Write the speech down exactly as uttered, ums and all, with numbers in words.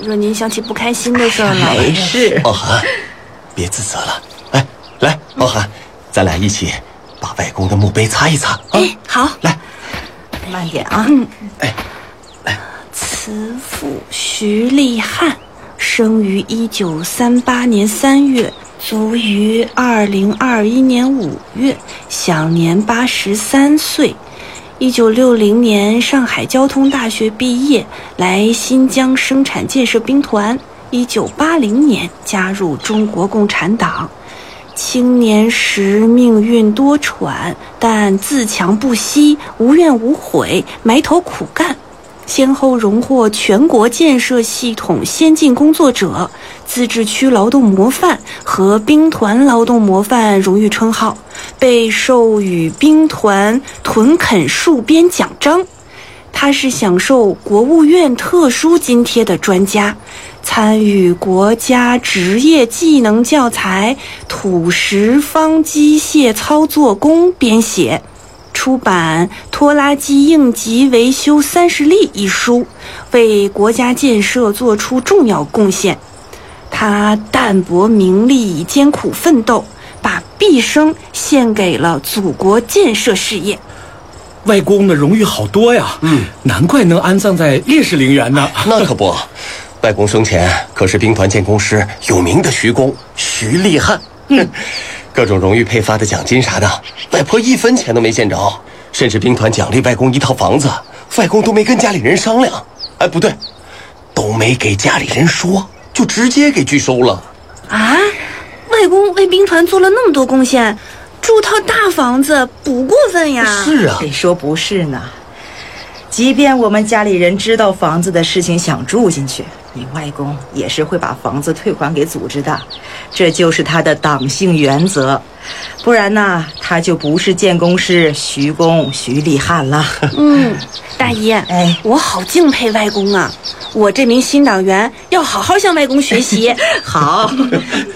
惹您想起不开心的事儿了。 没事， 傲寒，别自责了。哎，来，傲寒，咱俩一起把外公的墓碑擦一擦。 哎，好， 来， 慢点啊。 嗯， 哎，来， 慈父徐立汉，生于一九三八年三月，卒于二零二一年五月，享年八十三岁。一九六零年上海交通大学毕业，来新疆生产建设兵团。一九八零年加入中国共产党。青年时命运多舛，但自强不息，无怨无悔，埋头苦干，先后荣获全国建设系统先进工作者、自治区劳动模范和兵团劳动模范荣誉称号，被授予兵团屯垦戍边奖章。他是享受国务院特殊津贴的专家，参与国家职业技能教材《土石方机械操作工》编写，出版《拖拉机应急维修三十例》一书，为国家建设做出重要贡献。他淡泊名利，艰苦奋斗，把毕生献给了祖国建设事业。 外公的荣誉好多呀，嗯，难怪能安葬在烈士陵园呢。 那可不，外公生前可是兵团建工师有名的徐工徐立汉。嗯，各种荣誉配发的奖金啥的，外婆一分钱都没见着，甚至兵团奖励外公一套房子，外公都没跟家里人商量。哎，不对，都没给家里人说，就直接给拒收了。 啊，外公为兵团做了那么多贡献，住套大房子不过分呀。 是啊， 谁说不是呢？即便我们家里人知道房子的事情想住进去，你外公也是会把房子退还给组织的，这就是他的党性原则。不然呢，他就不是建工师徐工徐立汉了。 嗯，大姨， 哎， 我好敬佩外公啊！我这名新党员要好好向外公学习。 好。